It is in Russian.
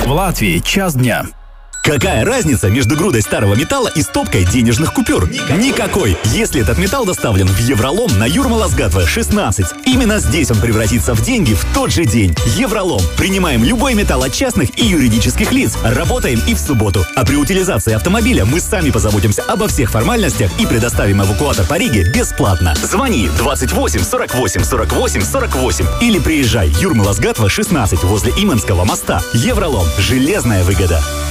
В Латвии час дня. Какая разница между грудой старого металла и стопкой денежных купюр? Никакой! Если этот металл доставлен в Евролом на Юрмала-Сгатве 16. Именно здесь он превратится в деньги в тот же день. Евролом. Принимаем любой металл от частных и юридических лиц. Работаем и в субботу. А при утилизации автомобиля мы сами позаботимся обо всех формальностях и предоставим эвакуатор по Риге бесплатно. Звони 28 48 48 48 или приезжай Юрмала-Сгатве 16 возле Иманского моста. Евролом. Железная выгода.